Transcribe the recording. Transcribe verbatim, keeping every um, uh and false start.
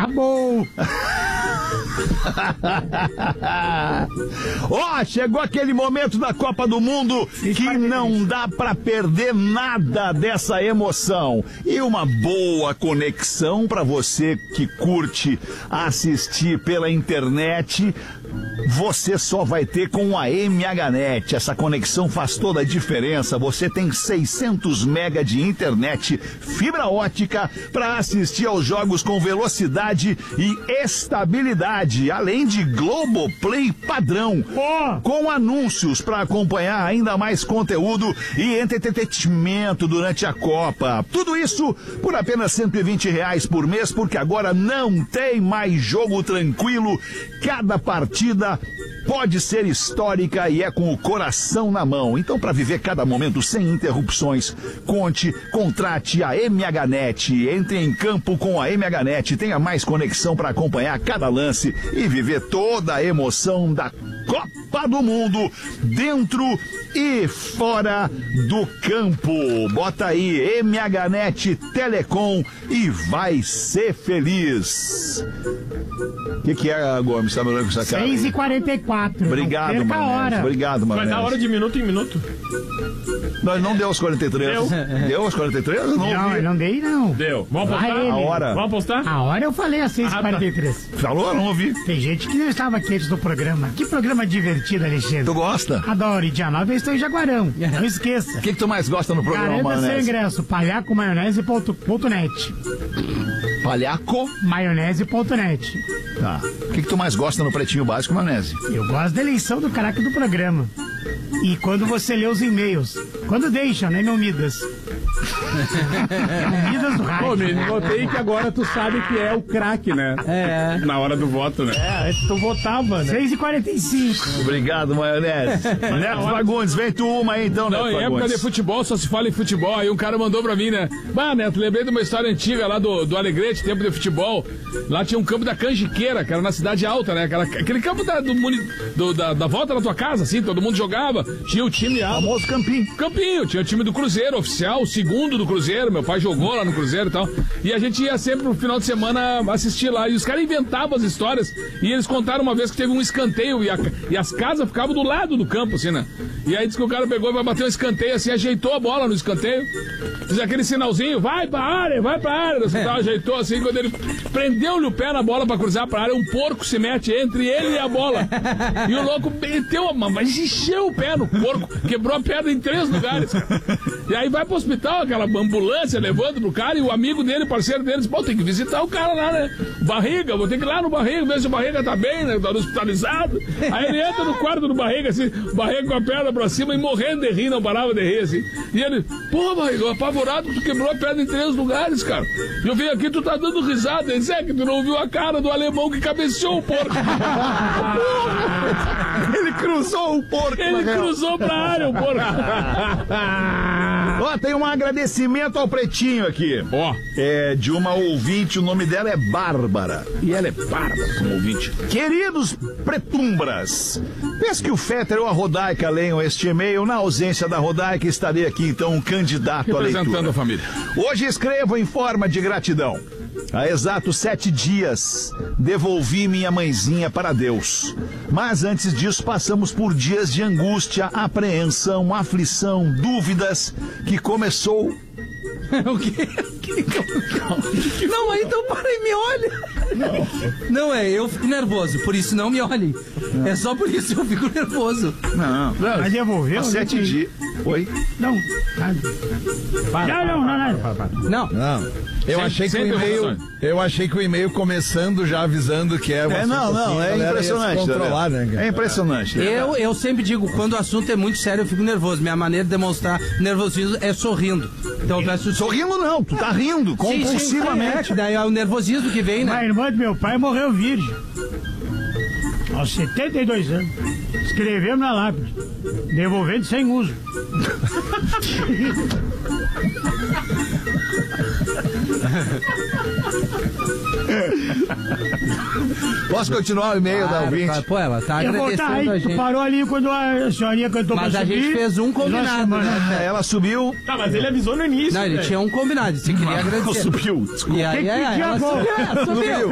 acabou. Ó, oh, chegou aquele momento da Copa do Mundo que não dá pra perder nada dessa emoção. E uma boa conexão pra você que curte assistir pela internet, você só vai ter com a M H Net. Essa conexão faz toda a diferença. Você tem seiscentos mega de internet fibra ótica para assistir aos jogos com velocidade e estabilidade, além de Globoplay padrão, oh. com anúncios para acompanhar ainda mais conteúdo e entretenimento durante a Copa. Tudo isso por apenas cento e vinte reais por mês, porque agora não tem mais jogo tranquilo. Cada partida pode ser histórica e é com o coração na mão. Então, para viver cada momento sem interrupções, conte, contrate a M H Net. Entre em campo com a M H Net, tenha mais conexão para acompanhar cada lance e viver toda a emoção da Copa do Mundo dentro e fora do campo. Bota aí M H Net Telecom e vai ser feliz. O que, que é, Gomes? Tá melhor com essa cara? seis e quarenta e quatro. Obrigado, mano. Obrigado, mano. Vai dar hora de minuto em minuto. Nós não deu os quarenta e três. Deu. Deu os quarenta e três? Não, não, eu não dei, não. Deu. Vamos apostar? A hora. Vamos apostar? A hora eu falei às seis e quarenta e três. Ah, tá. Falou? Não ouvi. Tem gente que não estava aqui antes do programa. Que programa divertido, Alexandre. Tu gosta? Adoro. E dia nove eu estou em Jaguarão. Não esqueça. O que, que tu mais gosta no programa, Garanta maionese? seu ingresso. palhaco maionese ponto net. Palhaco? maionese ponto net. Tá. O que, que tu mais gosta no Pretinho Básico, maionese? Eu gosto da eleição do craque do programa. E quando você lê os e-mails. Quando deixam, né, meu Midas? Midas do rádio. Pô, me notei que agora tu sabe que é o craque, né? É. Na hora do voto, né? É, tu votava, né? seis e quarenta e cinco. Obrigado, maionese. Neto Fagundes, vem tu uma aí então, Não, Neto em Fagundes. época de futebol só se fala em futebol. Aí um cara mandou pra mim, né? Bah, Neto, lembrei de uma história antiga lá do, do Alegrete, tempo de futebol. Lá tinha um campo da Canjiqueira, que era na Cidade Alta, né? Aquela, aquele campo da, do, do, da, da volta da tua casa, assim, todo mundo jogava. Tinha o time O famoso Campinho. Campinho, tinha o time do Cruzeiro, oficial, o segundo do Cruzeiro. Meu pai jogou lá no Cruzeiro e tal. E a gente ia sempre no final de semana assistir lá. E os caras inventavam as histórias. E eles contaram uma vez que teve um escanteio e, a, e as casas ficavam do lado do campo, assim, né? E aí disse que o cara pegou e vai bater um escanteio, assim, ajeitou a bola no escanteio. Fez aquele sinalzinho, vai pra área, vai pra área. Assim, tal, ajeitou assim, quando ele prendeu-lhe o pé na bola pra cruzar pra área, um porco se mete entre ele e a bola. E o louco meteu, mas encheu o pé no porco, quebrou a perna em três lugares, cara. E aí vai pro hospital, aquela ambulância levando pro cara, e o amigo dele, parceiro dele, disse, pô, tem que visitar o cara lá, né? Barriga, vou ter que ir lá no Barriga, ver se o Barriga tá bem, né? Tá hospitalizado. Aí ele entra no quarto do Barriga, assim, Barriga com a perna pra cima e morrendo de rir, não parava de rir, assim. E ele, pô, Barriga, apavorado que tu quebrou a perna em três lugares, cara. E eu vim aqui, tu tá dando risada. Ele disse, é que tu não viu a cara do alemão que cabeceou o porco. Ele cruzou o porco. Ele cruzou pra área o porco. Ó, tem um agradecimento ao Pretinho aqui. Ó. Oh. É de uma ouvinte, o nome dela é Bárbara. E ela é bárbara como ouvinte. Queridos pretumbras, penso que o Fetter ou a Rodaica leiam este e-mail. Na ausência da Rodaica, estarei aqui então um candidato à leitura. Representando a família. Hoje escrevo em forma de gratidão. Há exatos sete dias, devolvi minha mãezinha para Deus. Mas antes disso, passamos por dias de angústia, apreensão, aflição, dúvidas, que começou... O quê? Não, aí então para e me olha. Não. Não é, eu fico nervoso, por isso não me olhem. Não. É só por isso que eu fico nervoso. Não, não. Mas devolveu? Há sete dias. Oi? Não. Para, não, não, não, não. Não. Não. Eu Sem, achei que o e-mail, eu achei que o e-mail começando já avisando que é. É, não, não, é impressionante. Controlar, né, é impressionante. Eu, eu sempre digo, quando o assunto é muito sério, eu fico nervoso. Minha maneira de demonstrar nervosismo é sorrindo. Então eu peço... Sorrindo não, tu tá rindo compulsivamente. Sim, é, daí é o nervosismo que vem, né? A irmã do meu pai morreu virgem. Aos setenta e dois anos. Escrevemos na lápide. Devolvendo sem uso. Posso continuar o e-mail Claro, da ouvinte? cara, pô, ela tá Eu agradecendo voltar aí, a tu gente. parou ali quando a senhorinha cantou pra Mas a subir. gente fez um combinado, Nossa, né? É, ela subiu. Tá, mas ele avisou no início. Não, ele velho. tinha um combinado, você queria agradecer. Subiu, desculpa. E aí, Tem que é, pedir ela a bola. subiu, ela subiu.